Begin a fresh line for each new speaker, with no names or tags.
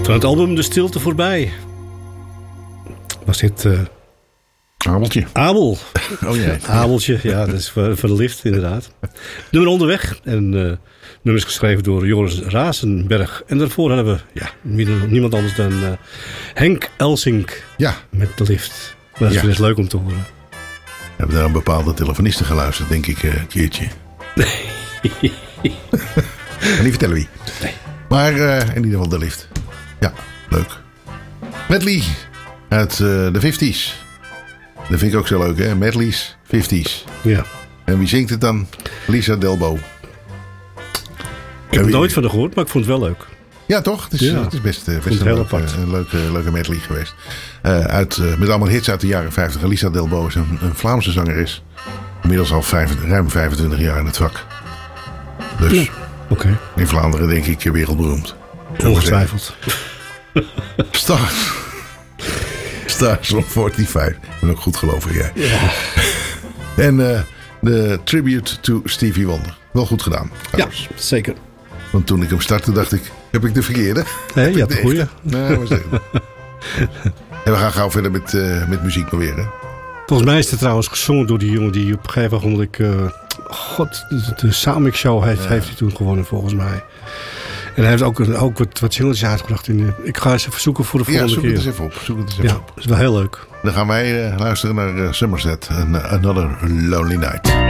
Van het album De Stilte Voorbij was dit...
Abeltje.
Abel.
Oh jee.
Abeltje, ja, dat is voor de lift inderdaad. Nummer Onderweg. En nummer is geschreven door Joris Razenberg. En daarvoor hadden we niemand anders dan Henk Elsink.
Ja.
Met de lift. Dat is best leuk om te horen.
We hebben daar een bepaalde telefoniste geluisterd, denk ik, een keertje. En niet vertellen wie.
Nee.
Maar in ieder geval de lift. Ja, leuk. Medley uit de 50's. Dat vind ik ook zo leuk, hè? Medley's 50's.
Ja.
En wie zingt het dan? Lisa Delbo.
Ik heb er nooit van gehoord, maar ik vond het wel leuk.
Ja, toch? Het is best een leuke medley geweest. Met allemaal hits uit de jaren 50. Lisa Delbo is een Vlaamse zangeres. Inmiddels al ruim 25 jaar in het vak. Dus in Vlaanderen denk ik wereldberoemd.
Ongetwijfeld.
Stars on 45. Ik ben ook goed gelovig, jij.
Ja.
En de tribute to Stevie Wonder. Wel goed gedaan.
Trouwens. Ja, zeker.
Want toen ik hem startte dacht ik, heb ik de verkeerde?
Nee, je had de goeie.
Nee, maar zeker. En we gaan gauw verder met muziek maar weer, hè?
Volgens mij is het trouwens gezongen door die jongen die op een gegeven moment... de Samix Show heeft hij toen gewonnen, volgens mij. En hij heeft ook wat singeltjes uitgebracht. Ik ga eens even zoeken voor de volgende keer.
Zoek het eens even op.
Dat is wel heel leuk.
Dan gaan wij luisteren naar Somerset. Another Lonely Night.